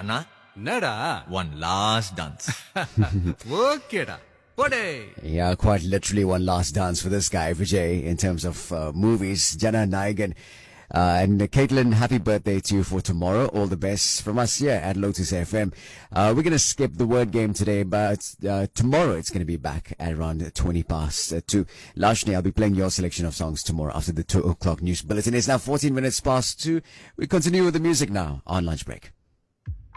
அண்ணா என்னடா one last dance. ஓகேடா போடே. Yeah, quite literally one last dance for this guy, Vijay, in terms of movies. Jana Nayagan. And Caitlin, happy birthday to you for tomorrow. All the best from us here at Lotus FM. We're going to skip the word game today, but tomorrow it's going to be back at around 20 past 2. Lashni, I'll be playing your selection of songs tomorrow after the 2 o'clock news bulletin. It's now 14 minutes past 2. We continue with the music now on lunch break.